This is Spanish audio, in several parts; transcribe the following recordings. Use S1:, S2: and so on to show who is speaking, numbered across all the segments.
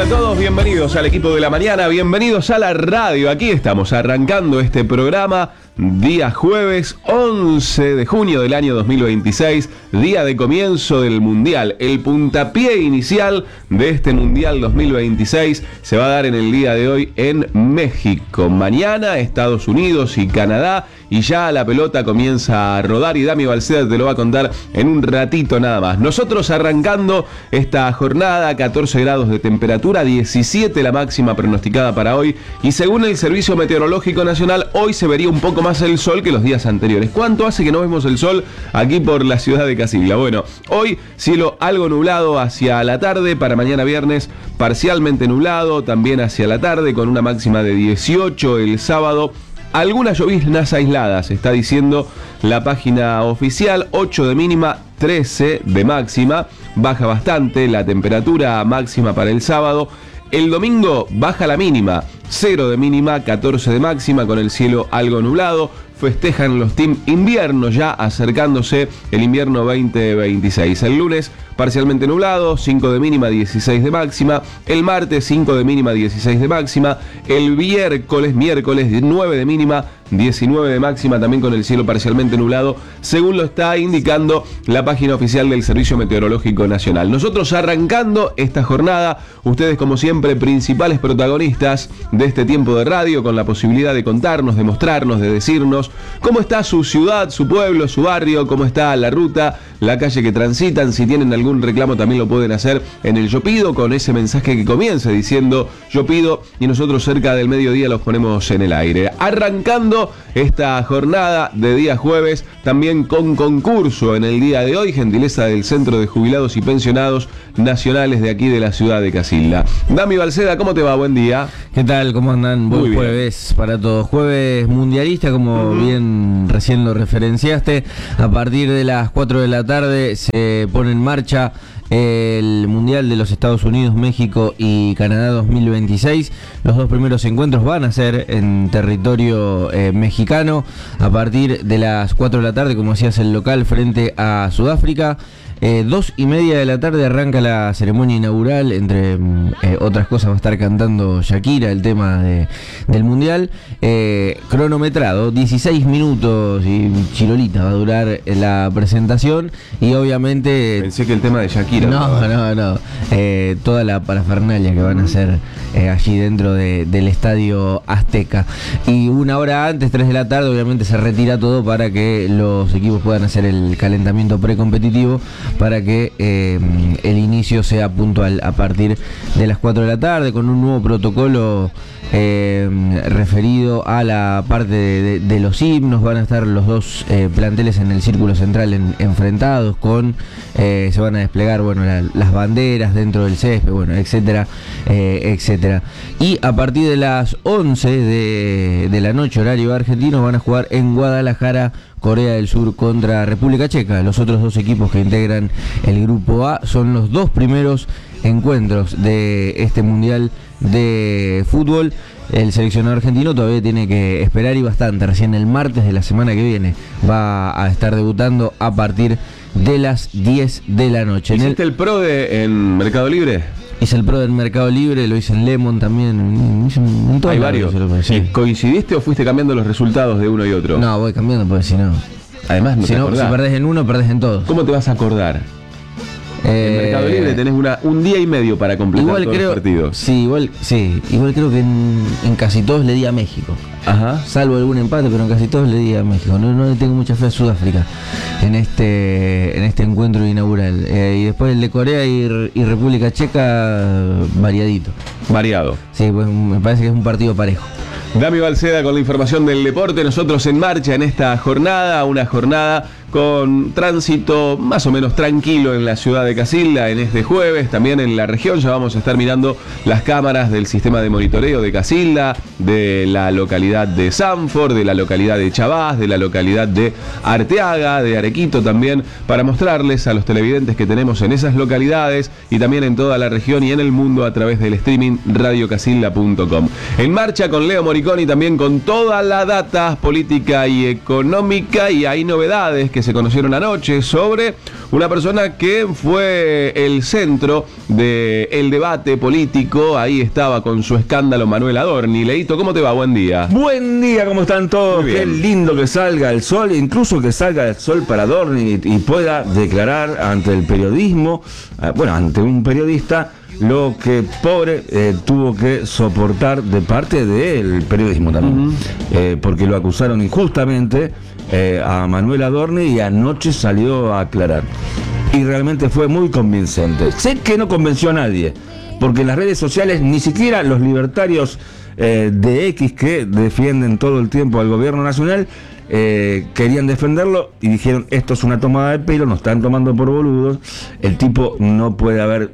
S1: a todos, bienvenidos al equipo de la mañana, bienvenidos a la radio. Aquí estamos arrancando este programa día jueves 11 de junio del año 2026, día de comienzo del Mundial. El puntapié inicial de este Mundial 2026 se va a dar en el día de hoy en México. Mañana Estados Unidos y Canadá, y ya la pelota comienza a rodar y Dami Balceda te lo va a contar en un ratito nada más. Nosotros arrancando esta jornada, 14 grados de temperatura, 17 la máxima pronosticada para hoy, y según el Servicio Meteorológico Nacional, hoy se vería un poco más el sol que los días anteriores. ¿Cuánto hace que no vemos el sol aquí por la ciudad de Casilda? Bueno, hoy cielo algo nublado hacia la tarde, para mañana viernes parcialmente nublado, también hacia la tarde con una máxima de 18 el sábado. Algunas lloviznas aisladas, está diciendo la página oficial, 8 de mínima, 13 de máxima, baja bastante la temperatura máxima para el sábado. El domingo baja la mínima, 0 de mínima, 14 de máxima, con el cielo algo nublado. Festejan los team invierno, ya acercándose el invierno 2026. El lunes parcialmente nublado, 5 de mínima, 16 de máxima. El martes 5 de mínima, 16 de máxima. El miércoles 9 de mínima, 19 de máxima, también con el cielo parcialmente nublado, según lo está indicando la página oficial del Servicio Meteorológico Nacional. Nosotros arrancando esta jornada, ustedes como siempre principales protagonistas de este tiempo de radio, con la posibilidad de contarnos, de mostrarnos, de decirnos cómo está su ciudad, su pueblo, su barrio, cómo está la ruta, la calle que transitan. Si tienen algún reclamo también lo pueden hacer en el Yo Pido, con ese mensaje que comience diciendo Yo Pido, y nosotros cerca del mediodía los ponemos en el aire. Arrancando esta jornada de día jueves, también con concurso en el día de hoy, gentileza del Centro de Jubilados y Pensionados Nacionales de aquí de la ciudad de Casilda. Dami Balceda, ¿cómo te va? Buen día.
S2: ¿Qué tal? ¿Cómo andan? Buen jueves para todos. Jueves mundialista, como bien recién lo referenciaste. A partir de las 4 de la tarde se pone en marcha el Mundial de los Estados Unidos, México y Canadá 2026. Los dos primeros encuentros van a ser en territorio mexicano a partir de las 4 de la tarde, como decías, el local frente a Sudáfrica. 2:30 de la tarde arranca la ceremonia inaugural. Entre otras cosas va a estar cantando Shakira el tema del Mundial, cronometrado, 16 minutos y chirolita va a durar la presentación. Y obviamente
S1: pensé que el tema de Shakira.
S2: No, toda la parafernalia que van a hacer allí dentro del Estadio Azteca. Y una hora antes, 3 de la tarde, obviamente se retira todo para que los equipos puedan hacer el calentamiento precompetitivo, para que el inicio sea puntual a partir de las 4 de la tarde, con un nuevo protocolo referido a la parte de los himnos. Van a estar los dos planteles en el círculo central enfrentados, se van a desplegar las banderas dentro del césped, etcétera, etcétera. Y a partir de las 11 de la noche, horario argentino, van a jugar en Guadalajara, Corea del Sur contra República Checa. Los otros dos equipos que integran el grupo A son los dos primeros encuentros de este Mundial de fútbol. El seleccionado argentino todavía tiene que esperar, y bastante. Recién el martes de la semana que viene va a estar debutando a partir de las 10 de la noche.
S1: ¿Hiciste el pro en Mercado Libre?
S2: Hice el pro del Mercado Libre, lo hice en Lemon también.
S1: Hay varios.
S2: Sí.
S1: ¿Coincidiste o fuiste cambiando los resultados de uno y otro?
S2: No, voy cambiando porque si no...
S1: Además,
S2: si perdés en uno, perdés en todos.
S1: ¿Cómo te vas a acordar? En Mercado Libre tenés un día y medio para completar todos los partidos.
S2: Sí, igual creo que en casi todos le di a México.
S1: Ajá.
S2: Salvo algún empate, pero en casi todos le di a México. No le tengo mucha fe a Sudáfrica en este encuentro inaugural. Y después el de Corea y República Checa, variadito.
S1: Variado.
S2: Sí, pues me parece que es un partido parejo.
S1: Dami Balceda con la información del deporte. Nosotros en marcha en esta jornada, una jornada con tránsito más o menos tranquilo en la ciudad de Casilda en este jueves, también en la región. Ya vamos a estar mirando las cámaras del sistema de monitoreo de Casilda, de la localidad de Sanford, de la localidad de Chavás, de la localidad de Arteaga, de Arequito también, para mostrarles a los televidentes que tenemos en esas localidades y también en toda la región y en el mundo a través del streaming radiocasilda.com. En marcha con Leo Moriconi, también con toda la data política y económica, y hay novedades que se conocieron anoche sobre una persona que fue el centro del debate político. Ahí estaba con su escándalo Manuel Adorni. Leito, ¿cómo te va? Buen día.
S3: Buen día, ¿cómo están todos? Qué lindo que salga el sol, incluso que salga el sol para Adorni y pueda declarar ante el periodismo, ante un periodista, lo que pobre tuvo que soportar de parte del periodismo también, porque lo acusaron injustamente a Manuel Adorni y anoche salió a aclarar y realmente fue muy convincente. Sé que no convenció a nadie, porque en las redes sociales ni siquiera los libertarios de X que defienden todo el tiempo al gobierno nacional querían defenderlo y dijeron: esto es una tomada de pelo, nos están tomando por boludos, el tipo no puede haber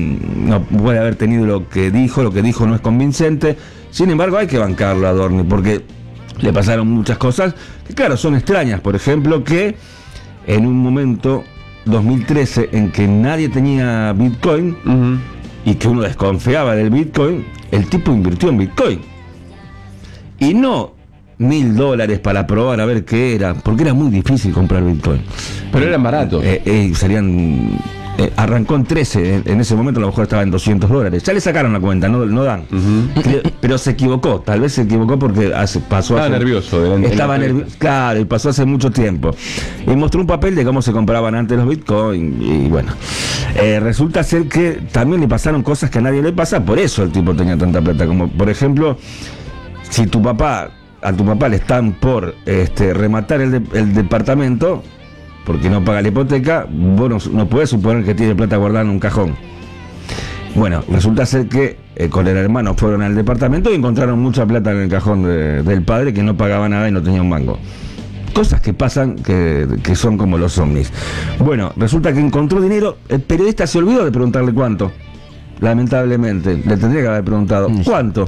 S3: tenido lo que dijo no es convincente. Sin embargo, hay que bancarlo a Adorni porque le pasaron muchas cosas que claro, son extrañas. Por ejemplo, que en un momento 2013 en que nadie tenía Bitcoin y que uno desconfiaba del Bitcoin, el tipo invirtió en Bitcoin y no $1.000 para probar a ver qué era, porque era muy difícil comprar Bitcoin.
S1: Pero eran baratos.
S3: Arrancó en 13, en ese momento a lo mejor estaba en $200. Ya le sacaron la cuenta, no dan. Pero se equivocó, tal vez se equivocó porque
S1: estaba nervioso.
S3: Estaba nervioso, claro, y pasó hace mucho tiempo. Y mostró un papel de cómo se compraban antes los Bitcoin. Y bueno, resulta ser que también le pasaron cosas que a nadie le pasa, por eso el tipo tenía tanta plata. Como por ejemplo, si a tu papá le están por rematar el departamento porque no paga la hipoteca, vos no podés suponer que tiene plata guardada en un cajón. Bueno, resulta ser que con el hermano fueron al departamento y encontraron mucha plata en el cajón del padre, que no pagaba nada y no tenía un mango. Cosas que pasan que son como los ovnis. Bueno, resulta que encontró dinero. El periodista se olvidó de preguntarle cuánto. Lamentablemente, le tendría que haber preguntado cuánto.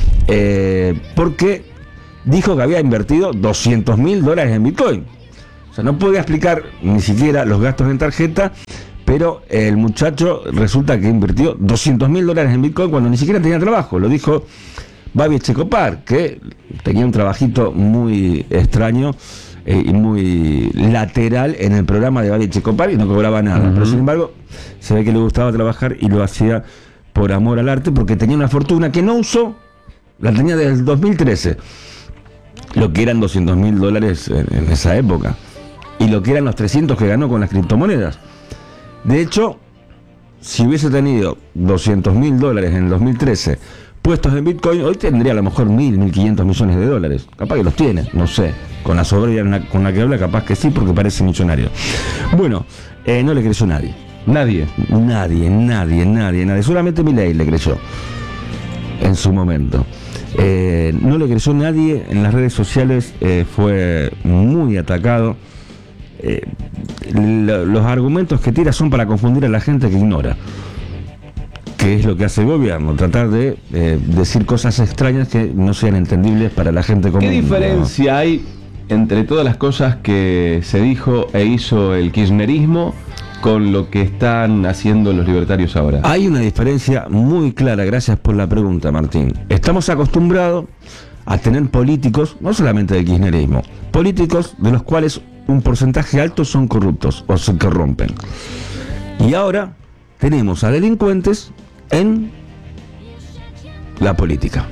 S3: Porque dijo que había invertido $200.000 en Bitcoin. O sea, no podía explicar ni siquiera los gastos en tarjeta, pero el muchacho resulta que invirtió $200.000 en Bitcoin cuando ni siquiera tenía trabajo. Lo dijo Babi Echecopar, que tenía un trabajito muy extraño y muy lateral en el programa de Babi Echecopar y no cobraba nada. Pero sin embargo, se ve que le gustaba trabajar y lo hacía por amor al arte, porque tenía una fortuna que no usó, la tenía desde el 2013. Lo que eran $200.000 en esa época y lo que eran los 300 que ganó con las criptomonedas. De hecho, si hubiese tenido $200.000 en el 2013 puestos en Bitcoin, hoy tendría a lo mejor 1.500 millones de dólares. Capaz que los tiene, no sé. Con la soberbia con la que habla, capaz que sí, porque parece millonario. Bueno, no le creyó nadie. Nadie. Solamente Milei le creyó en su momento. No le creyó nadie. En las redes sociales fue muy atacado. Los argumentos que tira son para confundir a la gente que ignora, que es lo que hace el gobierno, tratar de decir cosas extrañas que no sean entendibles para la gente común.
S1: ¿Qué diferencia hay entre todas las cosas que se dijo e hizo el kirchnerismo con lo que están haciendo los libertarios ahora?
S3: Hay una diferencia muy clara, gracias por la pregunta, Martín. Estamos acostumbrados a tener políticos, no solamente del kirchnerismo, políticos de los cuales un porcentaje alto son corruptos o se corrompen. Y ahora tenemos a delincuentes en la política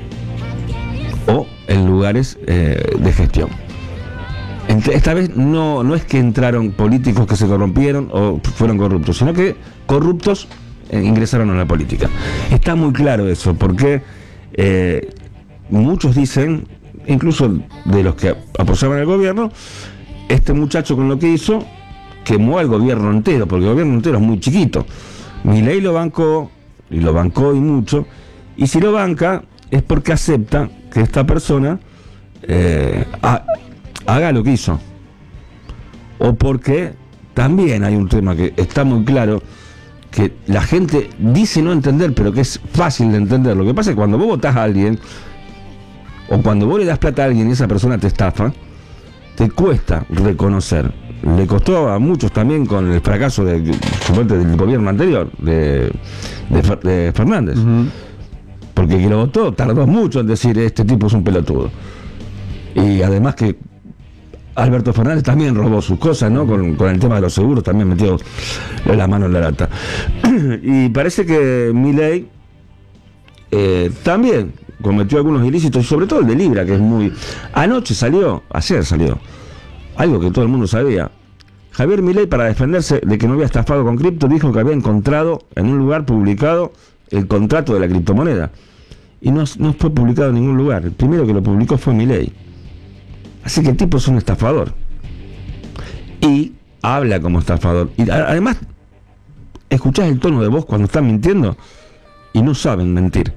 S3: o en lugares de gestión. Esta vez no es que entraron políticos que se corrompieron o fueron corruptos, sino que corruptos ingresaron a la política. Está muy claro eso, porque muchos dicen, incluso de los que apoyaban al gobierno, este muchacho con lo que hizo quemó al gobierno entero, porque el gobierno entero es muy chiquito. Milei lo bancó, y lo bancó y mucho, y si lo banca es porque acepta que esta persona haga lo que hizo, o porque también hay un tema que está muy claro, que la gente dice no entender, pero que es fácil de entender. Lo que pasa es que cuando vos votás a alguien, o cuando vos le das plata a alguien y esa persona te estafa, te cuesta reconocer. Le costó a muchos también con el fracaso del gobierno anterior, de Fernández. Porque quien lo votó tardó mucho en decir: este tipo es un pelotudo. Y además que Alberto Fernández también robó sus cosas, ¿no? Con el tema de los seguros, también metió la mano en la lata. Y parece que Milei también cometió algunos ilícitos, y sobre todo el de Libra, que es muy... Ayer salió, algo que todo el mundo sabía. Javier Milei, para defenderse de que no había estafado con cripto, dijo que había encontrado en un lugar publicado el contrato de la criptomoneda. Y no fue publicado en ningún lugar. El primero que lo publicó fue Milei. Así que el tipo es un estafador. Y habla como estafador. Y además, escuchás el tono de voz cuando están mintiendo y no saben mentir.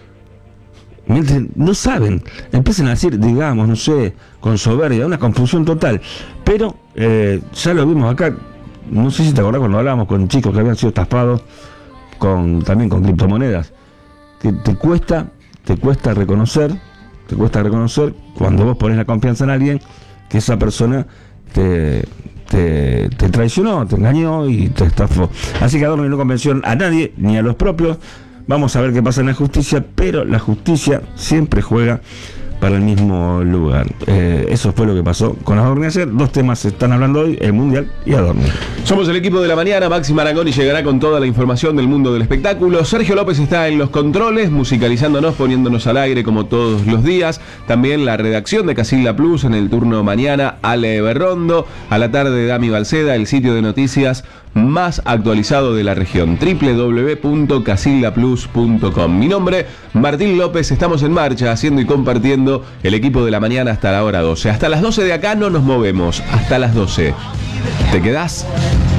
S3: No saben. Empiezan a decir, digamos, no sé, con soberbia, una confusión total. Pero ya lo vimos acá. No sé si te acordás cuando hablábamos con chicos que habían sido estafados también con criptomonedas. Que te cuesta reconocer cuando vos pones la confianza en alguien, que esa persona te traicionó, te engañó y te estafó. Así que Adorni no convenció a nadie, ni a los propios. Vamos a ver qué pasa en la justicia, pero la justicia siempre juega para el mismo lugar. Eso fue lo que pasó con Adorni ayer. Dos temas se están hablando hoy, el Mundial y Adorni.
S1: Somos el equipo de la mañana. Maxi Marangoni llegará con toda la información del mundo del espectáculo. Sergio López está en los controles, musicalizándonos, poniéndonos al aire como todos los días. También la redacción de Casilda Plus en el turno mañana, Ale Berrondo. A la tarde, Dami Balceda, el sitio de noticias más actualizado de la región, www.casildaplus.com. Mi nombre, Martín López. Estamos en marcha, haciendo y compartiendo el equipo de la mañana hasta la hora 12. Hasta las 12 de acá no nos movemos, hasta las 12. ¿Te quedás?